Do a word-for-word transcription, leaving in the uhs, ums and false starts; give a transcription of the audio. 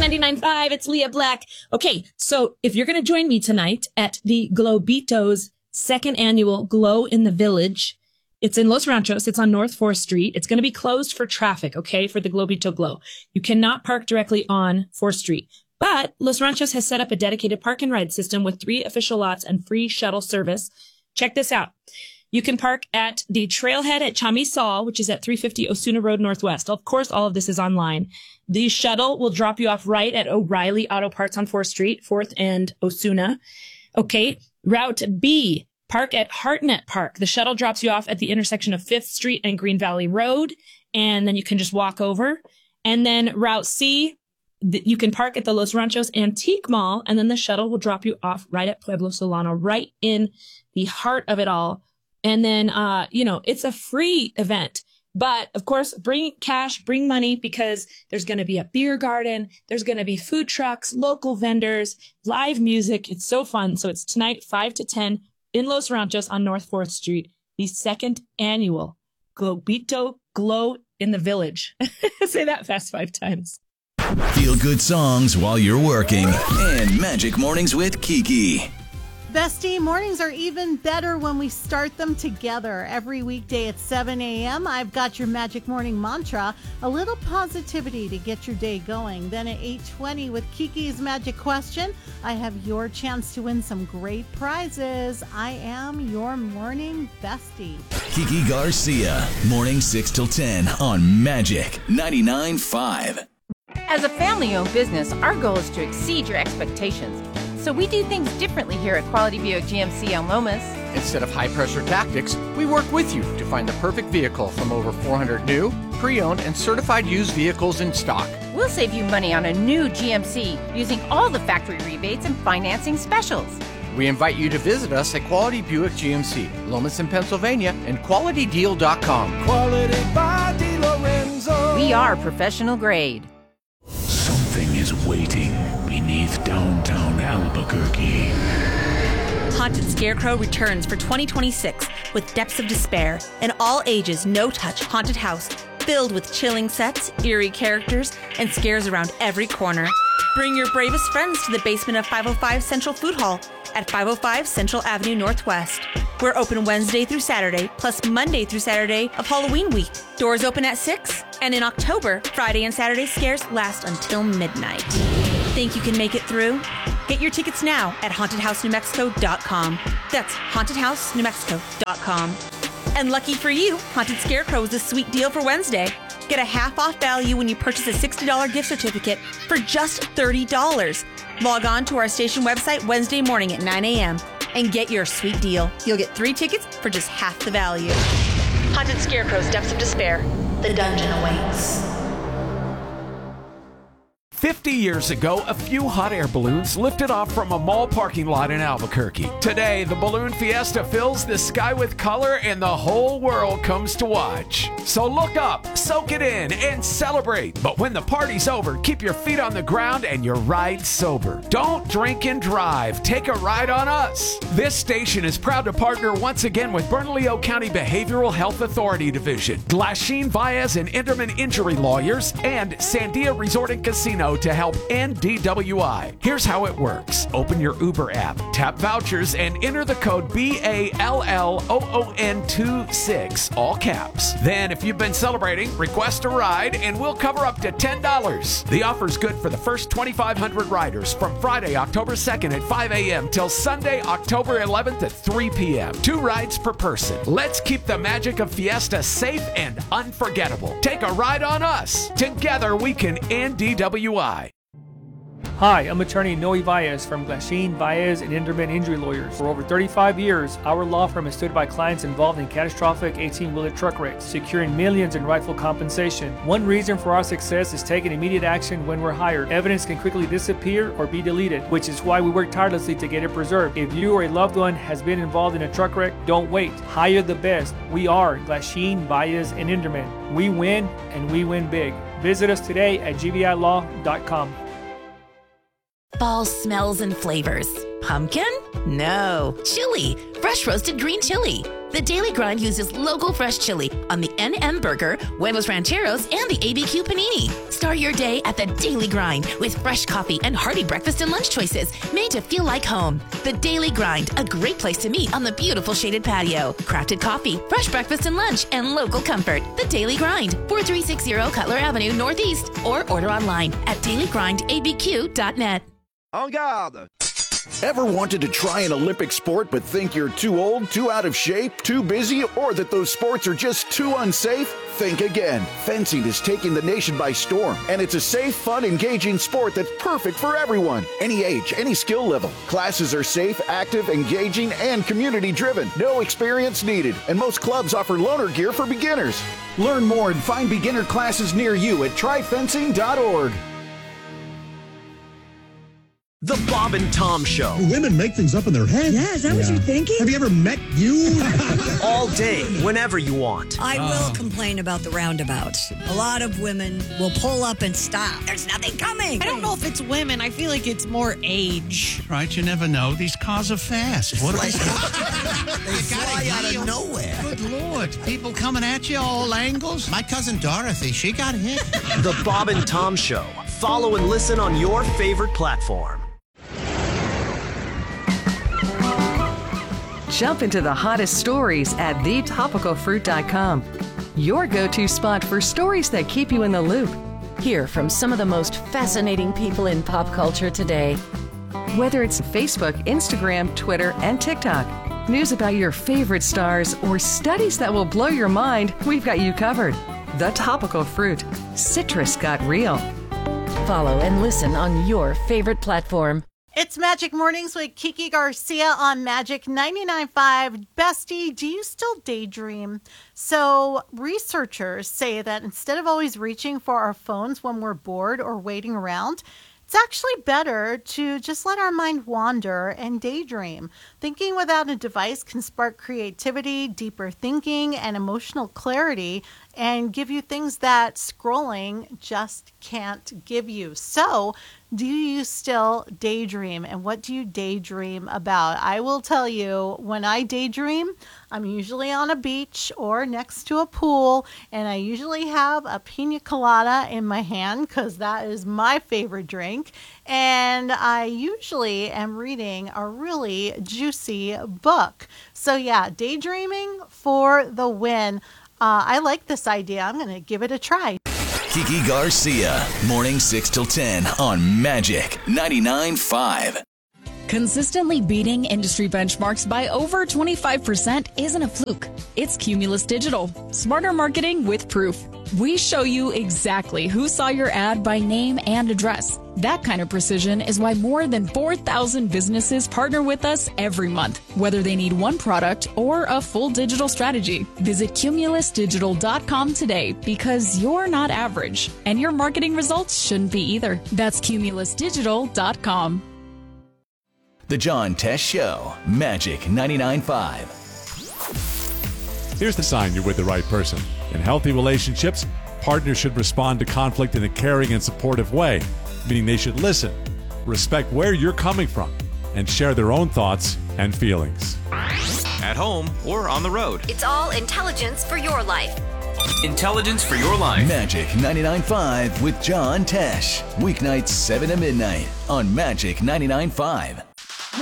ninety-nine point five. It's Leah Black. Okay, so if you're going to join me tonight at the Globitos second annual Glow in the Village, it's in Los Ranchos. It's on North fourth Street. It's going to be closed for traffic, okay, for the Globito Glow. You cannot park directly on fourth Street. But Los Ranchos has set up a dedicated park and ride system with three official lots and free shuttle service. Check this out. You can park at the Trailhead at Chamisal, which is at three fifty Osuna Road Northwest. Of course, all of this is online. The shuttle will drop you off right at O'Reilly Auto Parts on fourth Street, fourth and Osuna. Okay. Route B, park at Hartnett Park. The shuttle drops you off at the intersection of fifth Street and Green Valley Road, and then you can just walk over. And then Route C, you can park at the Los Ranchos Antique Mall, and then the shuttle will drop you off right at Pueblo Solano, right in the heart of it all. And then, uh, you know, it's a free event. But, of course, bring cash, bring money, because there's going to be a beer garden. There's going to be food trucks, local vendors, live music. It's so fun. So it's tonight, five to ten, in Los Ranchos on North fourth Street, the second annual Globito Glow in the Village. Say that fast five times. Feel good songs while you're working. And Magic Mornings with Kiki. Bestie, mornings are even better when we start them together. Every weekday at seven a.m., I've got your Magic Morning mantra, a little positivity to get your day going. Then at eight twenty with Kiki's Magic Question, I have your chance to win some great prizes. I am your morning bestie. Kiki Garcia, morning six till ten on Magic ninety-nine point five. As a family-owned business, our goal is to exceed your expectations. So we do things differently here at Quality Buick G M C on Lomas. Instead of high-pressure tactics, we work with you to find the perfect vehicle from over four hundred new, pre-owned, and certified used vehicles in stock. We'll save you money on a new G M C using all the factory rebates and financing specials. We invite you to visit us at Quality Buick G M C, Lomas in Pennsylvania, and quality deal dot com. Quality by DiLorenzo. We are professional grade. Something is waiting beneath downtown Albuquerque. Haunted Scarecrow returns for twenty twenty-six with Depths of Despair, an all-ages, no-touch haunted house filled with chilling sets, eerie characters, and scares around every corner. Bring your bravest friends to the basement of five oh five Central Food Hall at five oh five Central Avenue Northwest. We're open Wednesday through Saturday, plus Monday through Saturday of Halloween week. Doors open at six, and in October, Friday and Saturday scares last until midnight. Think you can make it through? Get your tickets now at haunted house new mexico dot com. That's haunted house new mexico dot com. And lucky for you, Haunted Scarecrow is a sweet deal for Wednesday. Get a half off value when you purchase a sixty dollars gift certificate for just thirty dollars. Log on to our station website Wednesday morning at nine a.m. and get your sweet deal. You'll get three tickets for just half the value. Haunted Scarecrow's Depths of Despair. The dungeon awaits. fifty years ago, a few hot air balloons lifted off from a mall parking lot in Albuquerque. Today, the Balloon Fiesta fills the sky with color and the whole world comes to watch. So look up, soak it in, and celebrate. But when the party's over, keep your feet on the ground and your ride sober. Don't drink and drive. Take a ride on us. This station is proud to partner once again with Bernalillo County Behavioral Health Authority Division, Glasheen, Baez, and Enderman Injury Lawyers, and Sandia Resort and Casino to help end D W I. Here's how it works. Open your Uber app, tap vouchers, and enter the code B A L L O O N twenty-six, all caps. Then, if you've been celebrating, request a ride, and we'll cover up to ten dollars. The offer's good for the first twenty-five hundred riders from Friday, October second at five a.m. till Sunday, October eleventh at three p.m. Two rides per person. Let's keep the magic of Fiesta safe and unforgettable. Take a ride on us. Together, we can end D W I. Hi, I'm attorney Noe Baez from Glasheen, Baez, and Enderman Injury Lawyers. For over thirty-five years, our law firm has stood by clients involved in catastrophic eighteen-wheeler truck wrecks, securing millions in rightful compensation. One reason for our success is taking immediate action when we're hired. Evidence can quickly disappear or be deleted, which is why we work tirelessly to get it preserved. If you or a loved one has been involved in a truck wreck, don't wait. Hire the best. We are Glasheen, Baez, and Enderman. We win, and we win big. Visit us today at G V I law dot com. Fall smells and flavors. Pumpkin? No. Chili. Fresh roasted green chili. The Daily Grind uses local fresh chili on the N M Burger, Huevos Rancheros, and the A B Q Panini. Start your day at The Daily Grind with fresh coffee and hearty breakfast and lunch choices made to feel like home. The Daily Grind, a great place to meet on the beautiful shaded patio. Crafted coffee, fresh breakfast and lunch, and local comfort. The Daily Grind, forty-three sixty Cutler Avenue Northeast, or order online at daily grind a b q dot net. En garde! Ever wanted to try an Olympic sport but think you're too old, too out of shape, too busy, or that those sports are just too unsafe? Think again. Fencing is taking the nation by storm, and it's a safe, fun, engaging sport that's perfect for everyone. Any age, any skill level. Classes are safe, active, engaging, and community-driven. No experience needed, and most clubs offer loaner gear for beginners. Learn more and find beginner classes near you at try fencing dot org. The Bob and Tom Show. Do women make things up in their head? Yeah, is that yeah. what you're thinking? Have you ever met you? All day, whenever you want. I will uh. complain about the roundabouts. A lot of women will pull up and stop. There's nothing coming. I don't know if it's women. I feel like it's more age. Right, you never know. These cars are fast. What are they? They fly out of nowhere. Good Lord. People coming at you all angles. My cousin Dorothy, she got hit. The Bob and Tom Show. Follow and listen on your favorite platform. Jump into the hottest stories at the topical fruit dot com. Your go-to spot for stories that keep you in the loop. Hear from some of the most fascinating people in pop culture today. Whether it's Facebook, Instagram, Twitter, and TikTok, news about your favorite stars, or studies that will blow your mind, we've got you covered. The Topical Fruit. Citrus got real. Follow and listen on your favorite platform. It's Magic Mornings with Kiki Garcia on Magic ninety-nine point five. Bestie, do you still daydream? So researchers say that instead of always reaching for our phones when we're bored or waiting around, it's actually better to just let our mind wander and daydream. Thinking without a device can spark creativity, deeper thinking, and emotional clarity, and give you things that scrolling just can't give you. So, do you still daydream? And what do you daydream about? I will tell you, when I daydream, I'm usually on a beach or next to a pool, and I usually have a pina colada in my hand because that is my favorite drink. And I usually am reading a really juicy book. So yeah, daydreaming for the win. Uh, I like this idea. I'm going to give it a try. Kiki Garcia, morning six till ten on Magic ninety-nine point five. Consistently beating industry benchmarks by over twenty-five percent isn't a fluke. It's Cumulus Digital. Smarter marketing with proof. We show you exactly who saw your ad by name and address. That kind of precision is why more than four thousand businesses partner with us every month, whether they need one product or a full digital strategy. Visit cumulus digital dot com today because you're not average, and your marketing results shouldn't be either. That's cumulus digital dot com. The John Tesh Show, Magic ninety-nine point five. Here's the sign you're with the right person. In healthy relationships, partners should respond to conflict in a caring and supportive way, meaning they should listen, respect where you're coming from, and share their own thoughts and feelings. At home or on the road. It's all intelligence for your life. Intelligence for your life. Magic ninety-nine point five with John Tesh. Weeknights seven to midnight on Magic ninety-nine point five.